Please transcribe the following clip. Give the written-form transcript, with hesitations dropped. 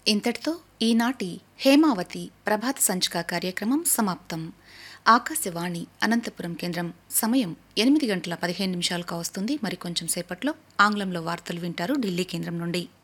ఇంతటితో ఈనాటి హేమావతి ప్రభాత సంచిక కార్యక్రమం సమాప్తం. ఆకాశవాణి అనంతపురం కేంద్రం. సమయం 8:15 కావస్తుంది. మరికొంచెం సేపట్లో ఆంగ్లంలో వార్తలు వింటారు ఢిల్లీ కేంద్రం నుండి.